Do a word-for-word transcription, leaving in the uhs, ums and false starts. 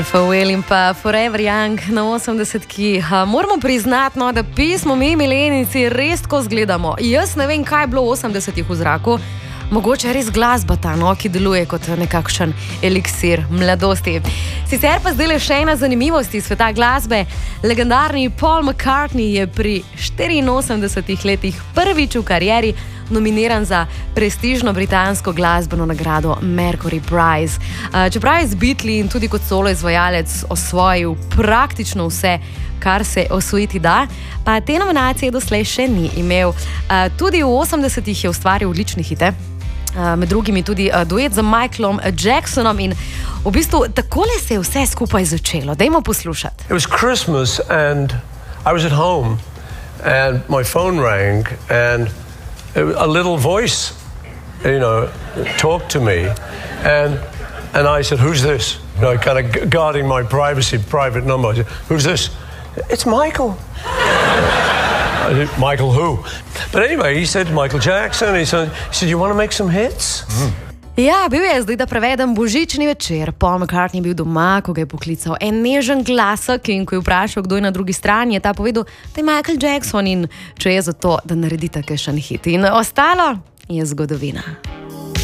Pharrell in pa Forever Young na osemdesetki. Moramo priznati, no, da pismo mi milenici res tako zgledamo. Jaz ne vem, kaj je bilo v osemdesetih v zraku. Mogoče je res glasba ta, no, ki deluje kot nekakšen eliksir mladosti. Sicer pa zdaj le še ena zanimivost iz sveta glasbe. Legendarni Paul McCartney je pri štiriinosemdesetih letih prvič v karieri nominiran za prestižno britansko glasbeno nagrado Mercury Prize. Čeprav je z Beatli in tudi kot solo izvajalec osvojil praktično vse, kar se osvojiti da, pa te nominacije doslej še ni imel. Tudi v osemdesetih je ustvaril odlične hite, med drugimi tudi duet z Michaelom Jacksonom in v bistvu takole se je vse skupaj začelo. Dajmo poslušati. It was Christmas and I was at home and my phone rang and a little voice, you know, talked to me, and and I said, "Who's this?" You know, kind of guarding my privacy, private number. I said, "Who's this?" "It's Michael." I said, "Michael who?" But anyway, he said Michael Jackson. He said, he said, "You want to make some hits?" Mm. Ja, bil je, zdaj da prevedem, božični večer. Paul McCartney je bil doma, ko ga je poklical en nežen glasek in ko je vprašal, kdo je na drugi strani, je ta povedal, da je Michael Jackson in če je za to, da naredita kakšen hit. In ostalo je zgodovina.